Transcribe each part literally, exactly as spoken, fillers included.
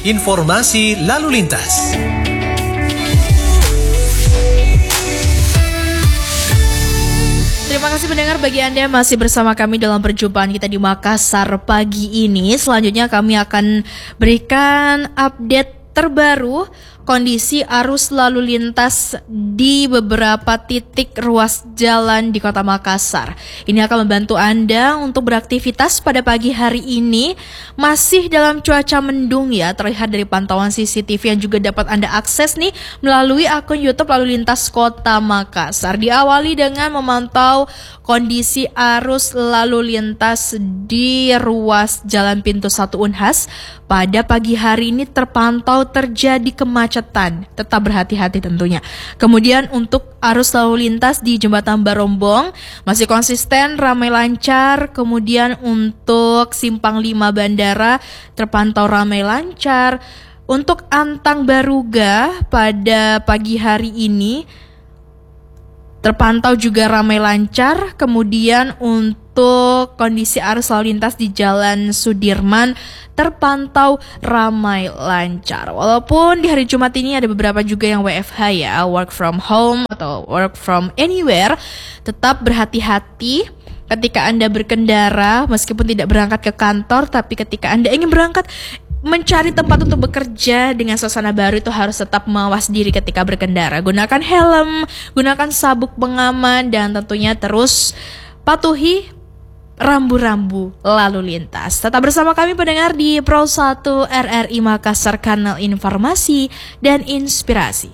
informasi lalu lintas. Terima kasih pendengar, bagi Anda yang masih bersama kami dalam perjumpaan kita di Makassar pagi ini. Selanjutnya kami akan berikan update terbaru kondisi arus lalu lintas di beberapa titik ruas jalan di Kota Makassar. Ini akan membantu Anda untuk beraktivitas pada pagi hari ini. Masih dalam cuaca mendung ya, terlihat dari pantauan C C T V yang juga dapat Anda akses nih melalui akun YouTube Lalu Lintas Kota Makassar. Diawali dengan memantau kondisi arus lalu lintas di ruas Jalan Pintu satu Unhas. Pada pagi hari ini terpantau terjadi kemacetan, tetap berhati-hati tentunya. Kemudian untuk arus lalu lintas di Jembatan Barombong masih konsisten ramai lancar. Kemudian untuk Simpang lima Bandara terpantau ramai lancar. Untuk Antang Baruga pada pagi hari ini terpantau juga ramai lancar. Kemudian untuk kondisi arus lalu lintas di Jalan Sudirman terpantau ramai lancar. Walaupun di hari Jumat ini ada beberapa juga yang W F H ya, work from home atau work from anywhere, tetap berhati-hati ketika Anda berkendara meskipun tidak berangkat ke kantor, tapi ketika Anda ingin berangkat mencari tempat untuk bekerja dengan suasana baru itu harus tetap mawas diri ketika berkendara. Gunakan helm, gunakan sabuk pengaman, dan tentunya terus patuhi rambu-rambu lalu lintas. Tetap bersama kami pendengar di Pro satu R R I Makassar, kanal informasi dan inspirasi.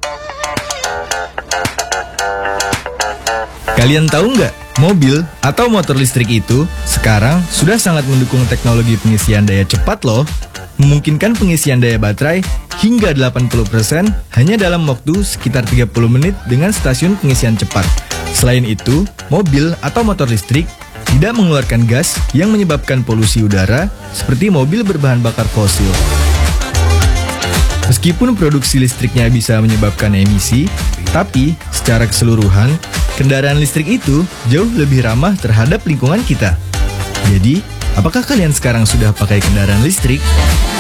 Kalian tahu nggak, mobil atau motor listrik itu sekarang sudah sangat mendukung teknologi pengisian daya cepat loh. Memungkinkan pengisian daya baterai hingga delapan puluh persen hanya dalam waktu sekitar tiga puluh menit dengan stasiun pengisian cepat. Selain itu, mobil atau motor listrik tidak mengeluarkan gas yang menyebabkan polusi udara seperti mobil berbahan bakar fosil. Meskipun produksi listriknya bisa menyebabkan emisi, tapi secara keseluruhan, kendaraan listrik itu jauh lebih ramah terhadap lingkungan kita. Jadi, apakah kalian sekarang sudah pakai kendaraan listrik?